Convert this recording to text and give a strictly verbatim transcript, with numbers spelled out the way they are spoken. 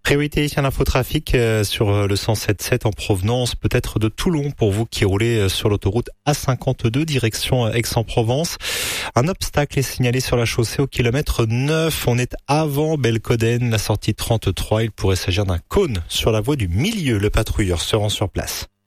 Priorité à l'infotrafic euh, sur le cent sept sept en provenance peut-être de Toulon pour vous qui roulez sur l'autoroute A cinquante-deux direction Aix-en-Provence. Un obstacle est signalé sur la chaussée au kilomètre neuf. On est avant Belcoden, la sortie trente-trois. Il pourrait s'agir d'un cône sur la voie du milieu. Le patrouilleur se rend sur place.